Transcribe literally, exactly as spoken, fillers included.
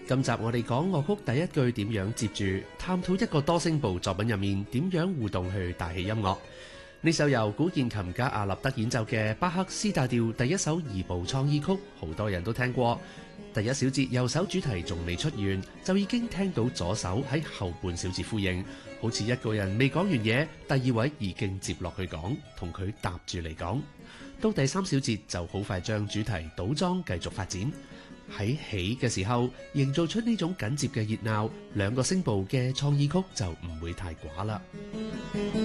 今集我哋講樂曲第一句點樣接住，探討一個多聲部作品入面點樣互動去帶起音樂。呢首由古鍵琴家阿立德演奏嘅巴赫 C 大調第一首二部創意曲，好多人都聽過。第一小節右手主題仲未出現，就已經聽到左手喺後半小節呼應，好似一個人未講完嘢，第二位已經接落去講，同佢搭住嚟講。到第三小節就好快將主題倒裝繼續發展。喺起嘅時候，營造出呢種緊接嘅熱鬧，兩個聲部嘅創意曲就唔會太寡啦。